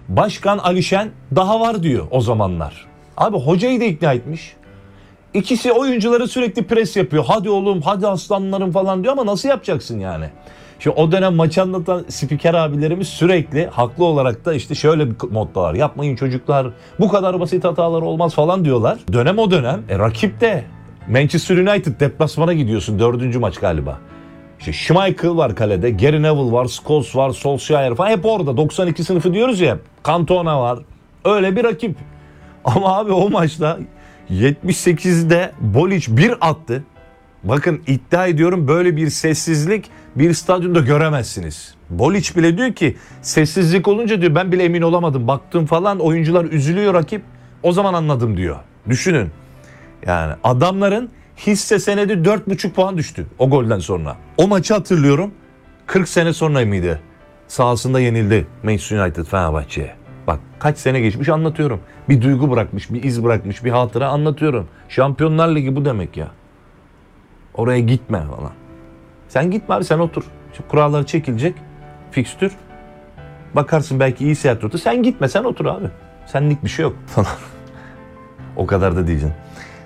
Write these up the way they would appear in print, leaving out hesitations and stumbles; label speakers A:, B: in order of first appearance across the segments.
A: Başkan Alişen daha var diyor o zamanlar. Abi hocayı da ikna etmiş. İkisi oyuncuları sürekli pres yapıyor. Hadi oğlum, hadi aslanlarım falan diyor ama nasıl yapacaksın yani? Şimdi o dönem maçı anlatan spiker abilerimiz sürekli haklı olarak da işte şöyle bir moddalar. Yapmayın çocuklar, bu kadar basit hatalar olmaz falan diyorlar. Dönem o dönem. Rakip de Manchester United, deplasmana gidiyorsun, 4. maç galiba. İşte Schmeichel var kalede, Gary Neville var, Scholes var, Solskjaer falan, hep orada. 92 sınıfı diyoruz ya, Cantona var. Öyle bir rakip. Ama abi o maçta 78'de Boliç bir attı. Bakın iddia ediyorum böyle bir sessizlik bir stadyumda göremezsiniz. Boliç bile diyor ki sessizlik olunca diyor ben bile emin olamadım. Baktım falan, oyuncular üzülüyor, rakip. O zaman anladım diyor. Düşünün. Yani adamların hisse senedi 4,5 puan düştü o golden sonra. O maçı hatırlıyorum. 40 sene sonra mıydı? Sahasında yenildi Manchester United Fenerbahçe'ye. Bak kaç sene geçmiş anlatıyorum. Bir duygu bırakmış, bir iz bırakmış, bir hatıra anlatıyorum. Şampiyonlar Ligi bu demek ya. Oraya gitme falan. Sen gitme abi, sen otur. Şimdi kuralları çekilecek. Fikstür. Bakarsın belki iyi seyahat rotu. Sen gitme, sen otur abi. Senlik bir şey yok falan. O kadar da diyeceksin.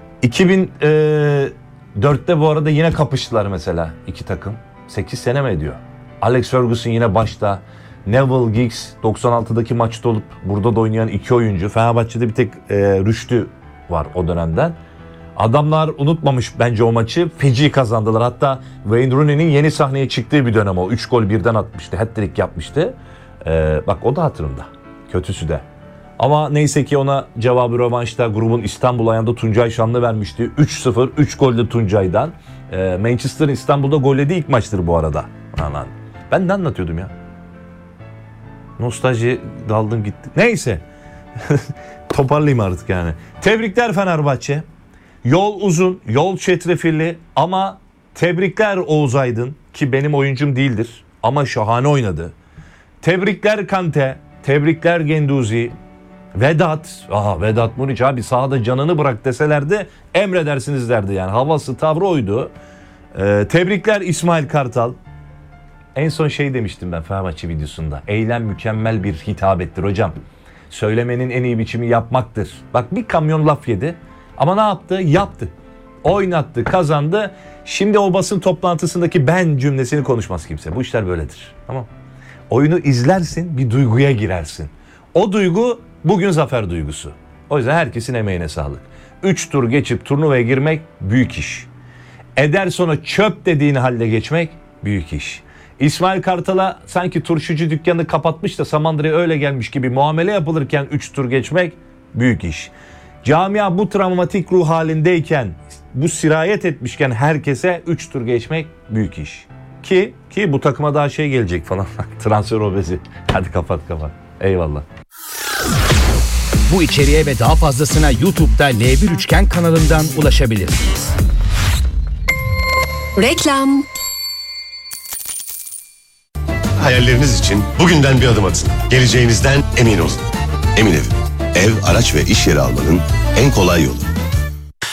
A: 2004'te bu arada yine kapıştılar mesela iki takım. 8 sene mi ediyor? Alex Ferguson yine başta. Neville, Giggs 96'daki maçta olup burada da oynayan iki oyuncu. Fenerbahçe'de bir tek Rüştü var o dönemden. Adamlar unutmamış bence o maçı. Feci kazandılar. Hatta Wayne Rooney'nin yeni sahneye çıktığı bir dönem o. 3 gol birden atmıştı. Hat-trick yapmıştı. Bak o da hatırımda. Kötüsü de. Ama neyse ki ona cevabı rövanşta grubun İstanbul ayağında Tuncay Şanlı vermişti. 3-0, 3 gol de Tuncay'dan. Manchester'ın İstanbul'da gollediği ilk maçtır bu arada. Aman. Ben ne anlatıyordum ya? Nostalji daldım gitti. Neyse. Toparlayayım artık yani. Tebrikler Fenerbahçe. Yol uzun, yol çetrefilli ama tebrikler Oğuz Aydın ki benim oyuncum değildir ama şahane oynadı. Tebrikler Kante, tebrikler Genduzi, Vedat. Vedat Muriç abi sahada canını bırak deselerdi emredersiniz derdi yani. Havası, tavrı oydu. Tebrikler İsmail Kartal. En son şey demiştim ben Fenerbahçe videosunda. Eylem mükemmel bir hitabettir hocam. Söylemenin en iyi biçimi yapmaktır. Bak bir kamyon laf yedi ama ne yaptı? Yaptı. Oynattı, kazandı. Şimdi o basın toplantısındaki ben cümlesini konuşmaz kimse. Bu işler böyledir. Tamam. Oyunu izlersin, bir duyguya girersin. O duygu bugün zafer duygusu. O yüzden herkesin emeğine sağlık. 3 tur geçip turnuvaya girmek büyük iş. Ederson'a çöp dediğin halde geçmek büyük iş. İsmail Kartal'a sanki turşucu dükkanı kapatmış da Samandıra'ya öyle gelmiş gibi muamele yapılırken 3 tur geçmek büyük iş. Camia bu travmatik ruh halindeyken, bu sirayet etmişken herkese 3 tur geçmek büyük iş. Ki bu takıma daha şey gelecek falan. Transfer obezi. Hadi kapat. Eyvallah.
B: Bu içeriğe ve daha fazlasına YouTube'da L1 Üçgen kanalından ulaşabilirsiniz.
C: Reklam.
D: Hayalleriniz için bugünden bir adım atın. Geleceğinizden emin olun. Emin Ev. Ev, araç ve iş yeri almanın en kolay yolu.